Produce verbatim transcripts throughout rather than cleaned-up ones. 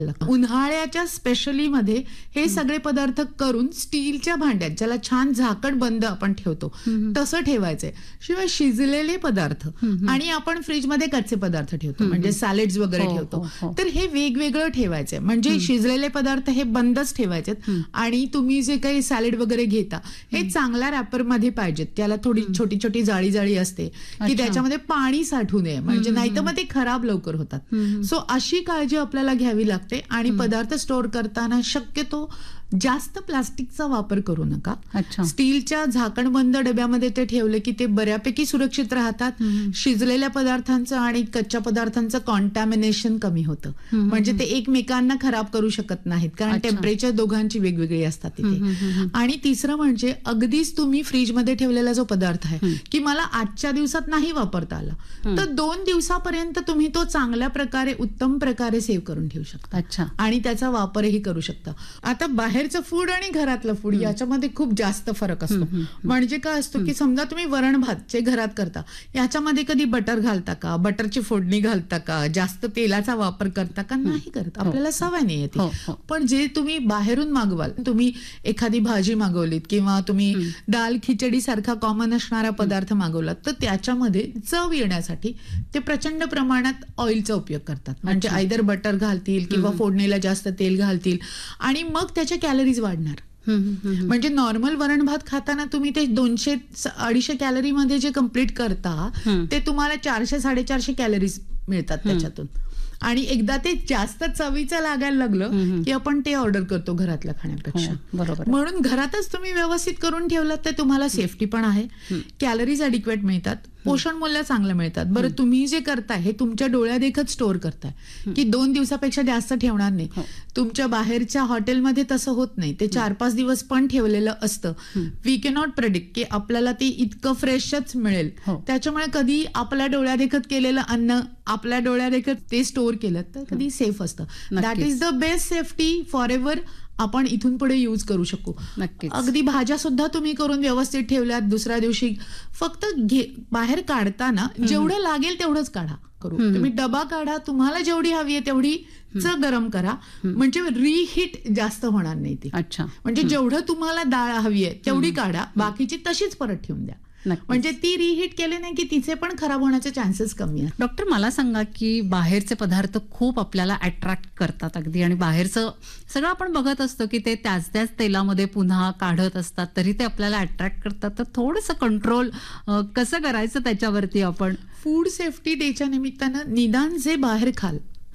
उन्हाळ्याच्या स्पेशली मध्ये हे सगळे पदार्थ करून स्टीलच्या भांड्यात, ज्याला छान झाकण बंद आपण ठेवतो तसं ठेवायचंय. शिवाय शिजलेले पदार्थ आणि आपण फ्रीजमध्ये कच्चे पदार्थ ठेवतो, म्हणजे सॅलेड्स वगैरे ठेवतो, तर हे वेगवेगळं ठेवायचंय. म्हणजे शिजलेले पदार्थ हे बंदच ठेवायचेत आणि तुम्ही जे काही सॅलेड वगैरे घेता हे चांगल्या रॅपर मध्ये पाहिजेत. त्याला थोडी छोटी छोटी जाळी जाळी असते की त्याच्यामध्ये पाणी साठू नये, म्हणजे नाही तर मग ते खराब लवकर होतात. सो अशी काळजी आपल्याला घ्यावी लागते. आणि पदार्थ स्टोअर करताना शक्यतो जास्त प्लास्टिकचा वापर करू नका. स्टीलच्या झाकणबंद डब्यामध्ये ते ठेवले की ते बऱ्यापैकी सुरक्षित राहतात. शिजलेल्या पदार्थांचं आणि कच्च्या पदार्थांचं कॉन्टॅमिनेशन कमी होतं, म्हणजे ते एकमेकांना खराब करू शकत नाहीत, कारण टेम्परेचर दोघांची वेगवेगळी असतात तिथे. आणि तिसरं म्हणजे अगदीच तुम्ही फ्रीजमध्ये ठेवलेला जो पदार्थ आहे की मला आजच्या दिवसात नाही वापरता आला, तर दोन दिवसापर्यंत तुम्ही तो चांगल्या प्रकारे उत्तम प्रकारे सेव्ह करून ठेवू शकता आणि त्याचा वापरही करू शकता. आता बाहेर फूड आणि घरातलं फूड याच्यामध्ये खूप जास्त फरक असतो. म्हणजे काय असतो की समजा तुम्ही वरण भात जे घरात करता याच्यामध्ये कधी बटर घालता का, बटरची फोडणी घालता का, जास्त तेलाचा वापर करता का, नाही करत, आपल्याला सवय नाही येते. पण जे तुम्ही बाहेरून मागवाल, तुम्ही एखादी भाजी मागवलीत किंवा तुम्ही दाल खिचडी सारखा कॉमन असणारा पदार्थ मागवलात, तर त्याच्यामध्ये चव येण्यासाठी ते प्रचंड प्रमाणात ऑइलचा उपयोग करतात. म्हणजे आयदर बटर घालतील किंवा फोडणीला जास्त तेल घालतील आणि मग त्याच्या कॅलरीज वाढणार. म्हणजे नॉर्मल वरण भात खाताना तुम्ही ते दोनशे अडीचशे कॅलरी मध्ये जे कम्प्लीट करता ते तुम्हाला चारशे साडेचारशे कॅलरीज मिळतात त्याच्यातून. आणि एकदा ते जास्त चवीचं लागायला लागलं की आपण ते ऑर्डर करतो घरातल्या खाण्यापेक्षा. बरोबर. म्हणून घरातच तुम्ही व्यवस्थित करून ठेवलात तर तुम्हाला सेफ्टी पण आहे, कॅलरीज ॲडिक्वेट मिळतात, पोषण मूल्य चांगलं मिळतात. बरं, तुम्ही जे करताय हे तुमच्या डोळ्यादेखत स्टोअर करताय की दोन दिवसापेक्षा जास्त ठेवणार नाही. तुमच्या बाहेरच्या हॉटेलमध्ये तसं होत नाही, ते चार पाच दिवस पण ठेवलेलं असतं. वी कॅनॉट प्रेडिक्ट की आपल्याला ते इतकं फ्रेशच मिळेल. त्याच्यामुळे कधी आपल्या डोळ्यादेखत केलेलं अन्न आपल्या डोळ्यादेखत ते स्टोअर केलं तर कधी सेफ असतं. That is the best safety for ever आपण इथून पुढे यूज करू शकू. अगदी भाज्या सुद्धा तुम्ही करून व्यवस्थित ठेवल्यात, दुसऱ्या दिवशी फक्त घे बाहेर काढताना जेवढं लागेल तेवढंच काढा करू. तुम्ही डबा काढा, तुम्हाला जेवढी हवी आहे तेवढी च गरम करा, म्हणजे रिहीट जास्त होणार नाही ती. म्हणजे जेवढं तुम्हाला डाळ हवी आहे तेवढी काढा, बाकीची तशीच परत ठेवून द्या. म्हणजे ती रिहीट केले नाही की तिचे पण खराब होण्याचे चान्सेस कमी आहेत. डॉक्टर, मला सांगा की बाहेरचे पदार्थ खूप आपल्याला अट्रॅक्ट करतात अगदी, आणि बाहेरचं सगळं आपण बघत असतो की ते त्याच त्याच तेलामध्ये पुन्हा काढत असतात, तरी ते आपल्याला अट्रॅक्ट करतात. तर थोडंसं कंट्रोल कसं करायचं त्याच्यावरती आपण? फूड सेफ्टी डेच्या निमित्तानं निदान जे बाहेर खाल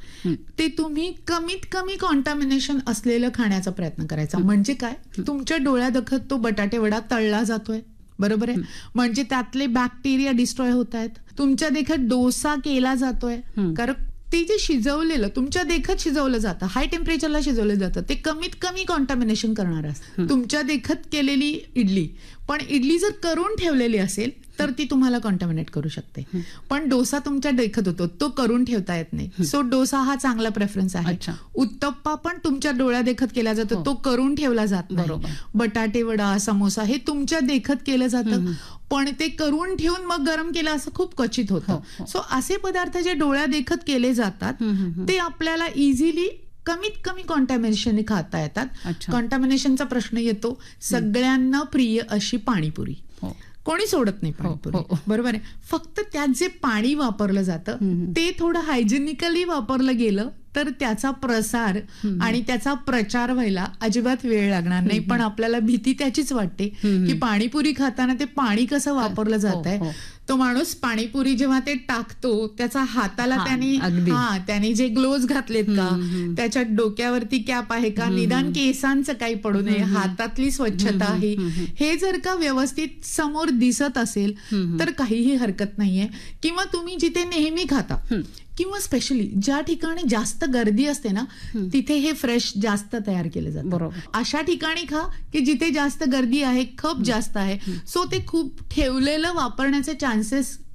ते तुम्ही कमीत कमी कॉन्टॅमिनेशन असलेलं खाण्याचा प्रयत्न करायचा. म्हणजे काय, तुमच्या डोळ्यादखत तो बटाटे वडा तळला जातोय, बरोबर आहे, म्हणजे त्यातले बॅक्टेरिया डिस्ट्रॉय होत आहेत. तुमच्या देखत डोसा केला जातोय, कारण ते जे शिजवलेलं तुमच्या देखत शिजवलं जातं, हाय टेम्परेचरला शिजवलं जातं, ते कमीत कमी कॉन्टॅमिनेशन करणार असतं. तुमच्या देखत केलेली इडली, पण इडली जर करून ठेवलेली असेल तर ती तुम्हाला कॉन्टॅमिनेट करू शकते. पण डोसा तुमच्या देखत होतो, तो करून ठेवता येत नाही. सो डोसा हा चांगला प्रेफरन्स आहे. उत्तप्पा पण तुमच्या डोळ्या देखत केला जातो, तो करून ठेवला जात नाही. बटाटे वडा, समोसा हे तुमच्या देखत केलं जातं, पण ते करून ठेवून मग गरम केलं असं खूप क्वचित होतं. सो असे पदार्थ जे डोळ्या देखत केले जातात ते आपल्याला इझिली कमीत कमी कॉन्टॅमिनेशन खाता येतात. कॉन्टॅमिनेशनचा प्रश्न येतो, सगळ्यांना प्रिय अशी पाणीपुरी कोणी सोडत नाही पाणीपुरी, बरोबर आहे. फक्त त्यात जे पाणी वापरलं जातं ते थोडं हायजेनिकली वापरलं गेलं तर त्याचा प्रसार आणि त्याचा प्रचार व्हायला अजिबात वेळ लागणार नाही. पण आपल्याला भीती त्याचीच वाटते की पाणीपुरी खाताना ते पाणी कसं वापरलं जात आहे. तो माणूस पाणीपुरी जेव्हा ते टाकतो त्याचा हाताला त्यांनी हा त्यांनी जे ग्लोव्ज घातलेत का, त्याच्या डोक्यावरती कॅप आहे का, निदान केसांचं काही पडू नये, हातातली स्वच्छता आहे, हे जर का व्यवस्थित समोर दिसत असेल तर काहीही हरकत नाहीये. किंवा तुम्ही जिथे नेहमी खाता किंवा स्पेशली ज्या ठिकाणी जास्त गर्दी असते ना तिथे हे फ्रेश जास्त तयार केले जातं. बरोबर. अशा ठिकाणी खा की जिथे जास्त गर्दी आहे, खप जास्त आहे, सो ते खूप ठेवलेलं वापरण्याचे चान्सेस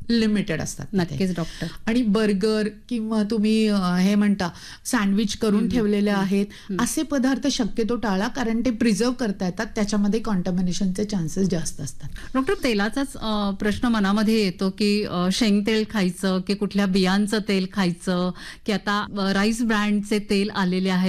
लिमिटेड असतात तिथे. नक्कीच डॉक्टर. आणि बर्गर किंवा तुम्ही अं, हे म्हणता सँडविच करून ठेवलेले आहेत असे पदार्थ शक्यतो टाळा, कारण ते प्रिझर्व करता येतात, त्याच्यामध्ये कॉन्टॅमिनेशनचे चान्सेस जास्त असतात. डॉक्टर, तेलाचाच अ, प्रश्न मनामध्ये येतो की अ, शेंगतेल खायचं की कुठल्या बियांचं तेल खायचं, की आता अ, राईस ब्रँडचे तेल आलेले आहेत